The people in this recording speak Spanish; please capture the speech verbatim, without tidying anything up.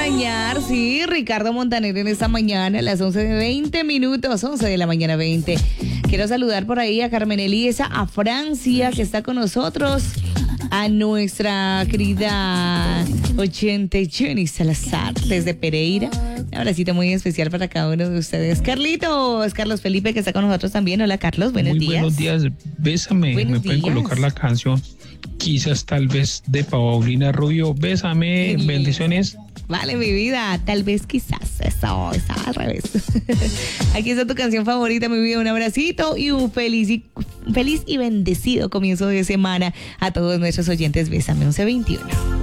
acompañar, sí, Ricardo Montaner en esta mañana a las once de veinte minutos, once de la mañana veinte. Quiero saludar por ahí a Carmen Elisa, a Francia, que está con nosotros, a nuestra querida oyente Jenny Salazar desde Pereira. Un abracito muy especial para cada uno de ustedes. Carlitos, Carlos Felipe, que está con nosotros también. Hola, Carlos, buenos muy días. Buenos días, bésame. Buenos Me pueden días. colocar la canción, quizás tal vez de Paulina Rubio. Bésame, Sí. bendiciones. Vale, mi vida, tal vez quizás, eso, está al revés. Aquí está tu canción favorita, mi vida, un abracito y un feliz y, feliz y bendecido comienzo de semana a todos nuestros oyentes. Bésame once veintiuno.